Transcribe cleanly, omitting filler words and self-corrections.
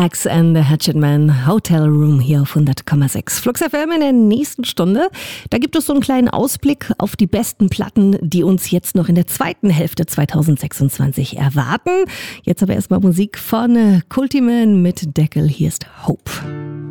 Axe and the Hatchet Man, Hotel Room hier auf 100,6. Flux FM in der nächsten Stunde. Da gibt es so einen kleinen Ausblick auf die besten Platten, die uns jetzt noch in der zweiten Hälfte 2026 erwarten. Jetzt aber erstmal Musik von Cultiman mit Deckel. Hier ist Hope.